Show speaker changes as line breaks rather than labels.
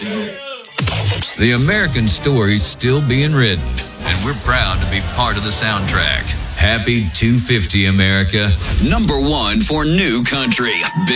The American story's still being written, and we're proud to be part of the soundtrack. Happy 250, America.
#1 for new country.